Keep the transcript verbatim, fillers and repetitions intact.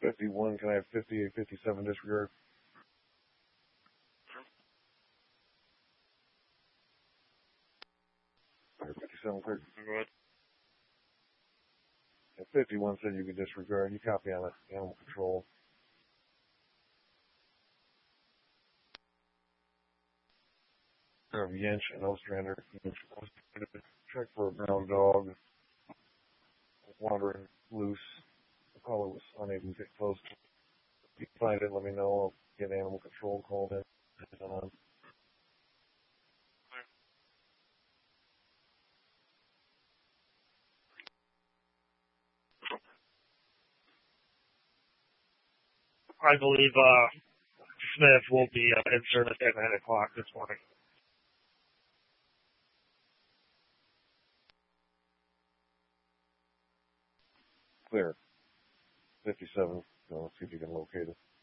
fifty-one, can I have fifty-eight, fifty-seven disregard? fifty-seven clear. Go ahead. And fifty-one said you could disregard. You copy on it. Animal control. Of Yench and Ostrander. Check for a brown dog wandering loose. The caller was unable to get close. If you find it, let me know. I'll get animal control called in. Um, I believe uh, Smith will be uh, in service at nine o'clock this morning. clear. fifty-seven. So let's see if you can locate it.